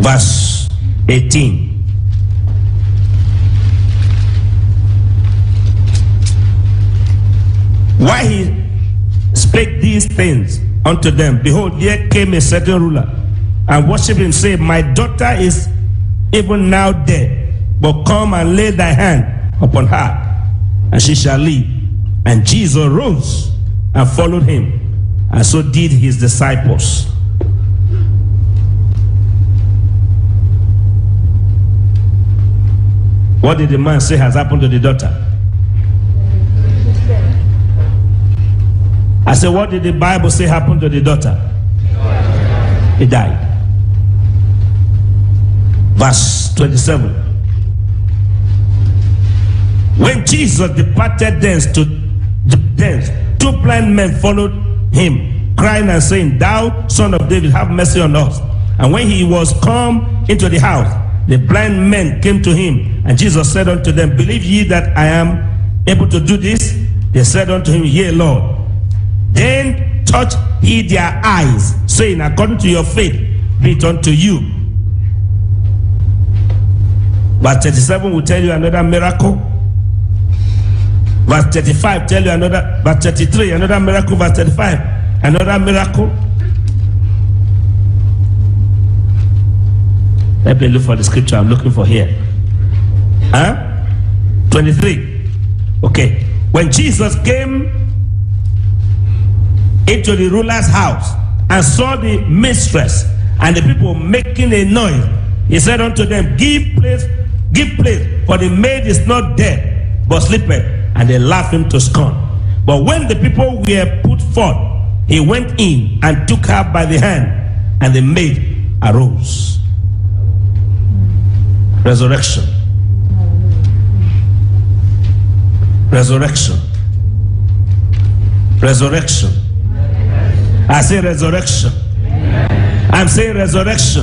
Verse 18. Why he spake these things unto them, behold, here came a certain ruler, and worshipped him, saying, My daughter is even now dead, but come and lay thy hand upon her, and she shall live. And Jesus rose and followed him, and so did his disciples. What did the man say has happened to the daughter? I said, what did the Bible say happened to the daughter? He died. Verse 27. When Jesus departed thence, two blind men followed him, crying and saying, Thou son of David, have mercy on us. And when he was come into the house, the blind men came to him, and Jesus said unto them, Believe ye that I am able to do this? They said unto him, Yea, Lord. Then touched he their eyes, saying, According to your faith be it unto you. Verse 37 will tell you another miracle. Verse 35 tell you another. Verse 33 another miracle. Verse 35 another miracle. Let me look for the scripture I'm looking for here. 23. Okay. When Jesus came into the ruler's house and saw the mistress and the people making a noise, he said unto them, Give place, for the maid is not dead, but sleepeth. And they laughed him to scorn. But when the people were put forth, he went in and took her by the hand, and the maid arose. Resurrection. Resurrection. Resurrection. I say resurrection. I'm saying resurrection.